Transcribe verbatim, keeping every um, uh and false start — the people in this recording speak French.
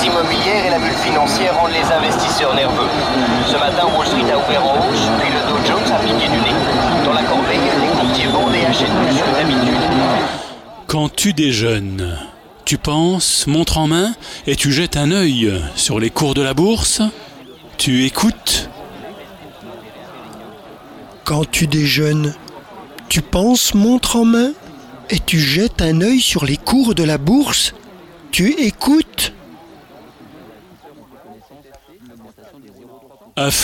immobilière et la bulle financière rendent les investisseurs nerveux. Ce matin, Wall Street a ouvert en hausse, puis le Dow Jones a piqué du nez. Dans la corbeille, les courtiers vendent et achètent plus que d'habitude. Quand tu déjeunes, tu penses, montre en main, et tu jettes un œil sur les cours de la bourse. Tu écoutes. Quand tu déjeunes, tu penses, montre en main, et tu jettes un œil sur les cours de la bourse. Tu écoutes. Affligeant, non ?